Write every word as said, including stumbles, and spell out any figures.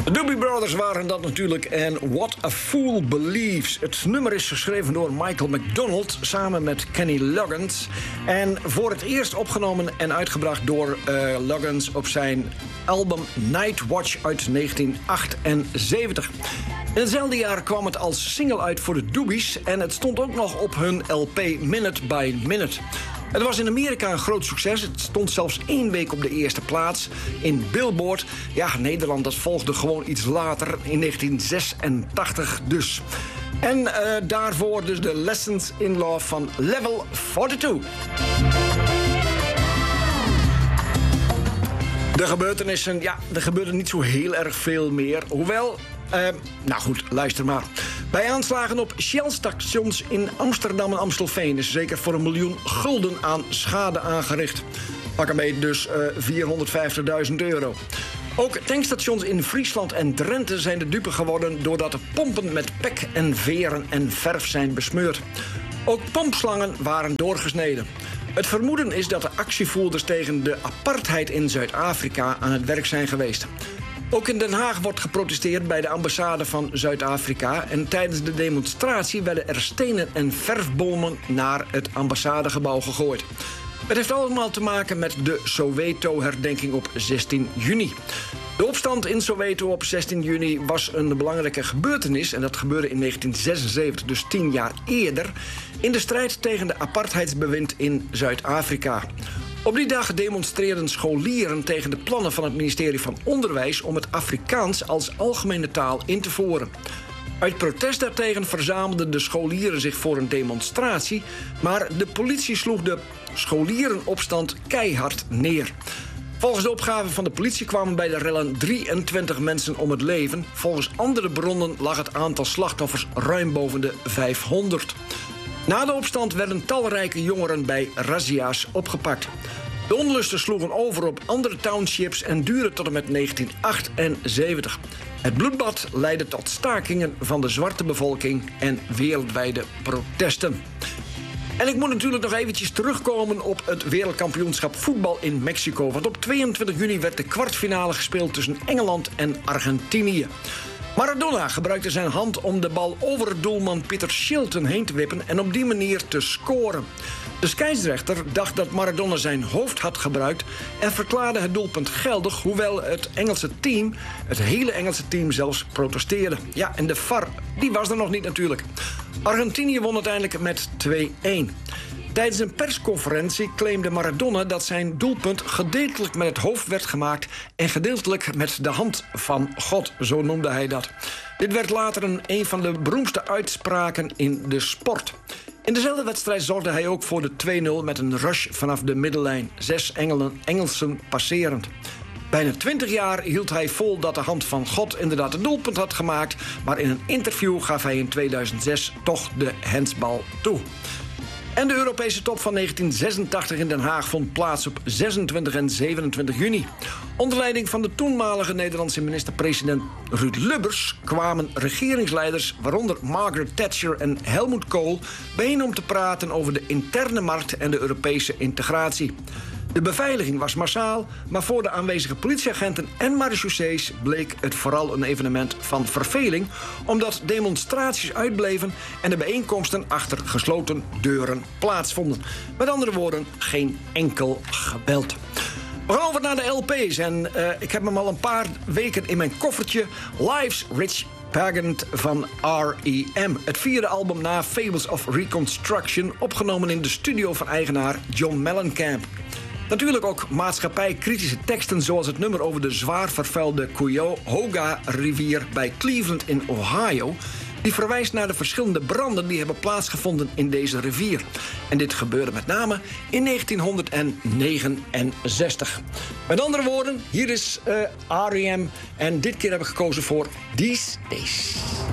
De Doobie Brothers waren dat natuurlijk en What a Fool Believes. Het nummer is geschreven door Michael McDonald samen met Kenny Loggins. En voor het eerst opgenomen en uitgebracht door uh, Loggins op zijn album Night Watch uit negentien achtenzeventig. In hetzelfde jaar kwam het als single uit voor de Doobies en het stond ook nog op hun L P Minute by Minute. Het was in Amerika een groot succes. Het stond zelfs één week op de eerste plaats in Billboard. Ja, Nederland dat volgde gewoon iets later, in negentien zesentachtig dus. En uh, daarvoor dus de Lessons in Love van Level tweeënveertig. De gebeurtenissen, ja, er gebeurde niet zo heel erg veel meer. Hoewel, uh, nou goed, luister maar. Bij aanslagen op Shell-stations in Amsterdam en Amstelveen is zeker voor een miljoen gulden aan schade aangericht. Pak ermee dus uh, vierhonderdvijftigduizend euro. Ook tankstations in Friesland en Drenthe zijn de dupe geworden doordat de pompen met pek en veren en verf zijn besmeurd. Ook pompslangen waren doorgesneden. Het vermoeden is dat de actievoerders tegen de apartheid in Zuid-Afrika aan het werk zijn geweest. Ook in Den Haag wordt geprotesteerd bij de ambassade van Zuid-Afrika. En tijdens de demonstratie werden er stenen en verfbomen naar het ambassadegebouw gegooid. Het heeft allemaal te maken met de Soweto-herdenking op zestien juni. De opstand in Soweto op zestien juni was een belangrijke gebeurtenis. En dat gebeurde in negentien zesenzeventig, dus tien jaar eerder, in de strijd tegen de apartheidsbewind in Zuid-Afrika. Op die dag demonstreerden scholieren tegen de plannen van het ministerie van Onderwijs om het Afrikaans als algemene taal in te voeren. Uit protest daartegen verzamelden de scholieren zich voor een demonstratie, maar de politie sloeg de scholierenopstand keihard neer. Volgens de opgave van de politie kwamen bij de rellen drieëntwintig mensen om het leven. Volgens andere bronnen lag het aantal slachtoffers ruim boven de vijfhonderd. Na de opstand werden talrijke jongeren bij razzia's opgepakt. De onlusten sloegen over op andere townships en duurden tot en met negentien achtenzeventig. Het bloedbad leidde tot stakingen van de zwarte bevolking en wereldwijde protesten. En ik moet natuurlijk nog eventjes terugkomen op het wereldkampioenschap voetbal in Mexico. Want op tweeëntwintig juni werd de kwartfinale gespeeld tussen Engeland en Argentinië. Maradona gebruikte zijn hand om de bal over doelman Peter Shilton heen te wippen en op die manier te scoren. De scheidsrechter dacht dat Maradona zijn hoofd had gebruikt en verklaarde het doelpunt geldig, hoewel het Engelse team, het hele Engelse team zelfs, protesteerde. Ja, en de V A R, die was er nog niet natuurlijk. Argentinië won uiteindelijk met twee-een. Tijdens een persconferentie claimde Maradona dat zijn doelpunt gedeeltelijk met het hoofd werd gemaakt en gedeeltelijk met de hand van God, zo noemde hij dat. Dit werd later een, een van de beroemdste uitspraken in de sport. In dezelfde wedstrijd zorgde hij ook voor de twee-nul met een rush vanaf de middellijn. Zes Engelen, Engelsen passerend. Bijna twintig jaar hield hij vol dat de hand van God inderdaad het doelpunt had gemaakt, maar in een interview gaf hij in tweeduizend zes toch de handsbal toe. En de Europese top van negentien zesentachtig in Den Haag vond plaats op zesentwintig en zevenentwintig juni. Onder leiding van de toenmalige Nederlandse minister-president Ruud Lubbers kwamen regeringsleiders, waaronder Margaret Thatcher en Helmut Kohl, bijeen om te praten over de interne markt en de Europese integratie. De beveiliging was massaal, maar voor de aanwezige politieagenten en marechaussees bleek het vooral een evenement van verveling, omdat demonstraties uitbleven en de bijeenkomsten achter gesloten deuren plaatsvonden. Met andere woorden, geen enkel gebeld. We gaan over naar de L P's en uh, ik heb hem al een paar weken in mijn koffertje. Life's Rich Pageant van R E M. Het vierde album na Fables of Reconstruction, opgenomen in de studio van eigenaar John Mellencamp. Natuurlijk ook maatschappijkritische teksten zoals het nummer over de zwaar vervuilde Cuyahoga-rivier bij Cleveland in Ohio. Die verwijst naar de verschillende branden die hebben plaatsgevonden in deze rivier. En dit gebeurde met name in negentienhonderdnegenenzestig. Met andere woorden, hier is uh, R E M en dit keer heb ik gekozen voor These Days.